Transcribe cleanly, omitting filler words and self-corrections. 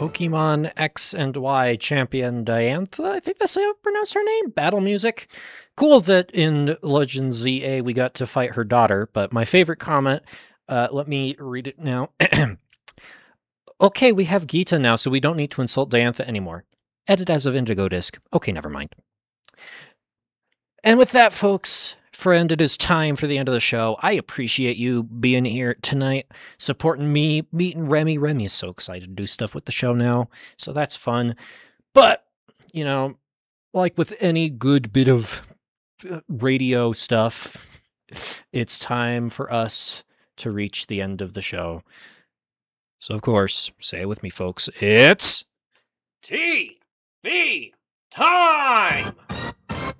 Pokemon X and Y champion Diantha, I think that's how you pronounce her name, Battle Music. Cool that in Legends ZA we got to fight her daughter, but my favorite comment, let me read it now. Okay, we have Geeta now, so we don't need to insult Diantha anymore. Edit as of Indigo Disc. Okay, never mind. And with that, folks, friend, it is time for the end of the show. I appreciate you being here tonight, supporting me, meeting Remy. Remy is so excited to do stuff with the show now, so that's fun. But, you know, like with any good bit of radio stuff, it's time for us to reach the end of the show. So, of course, say it with me, folks. It's TV time!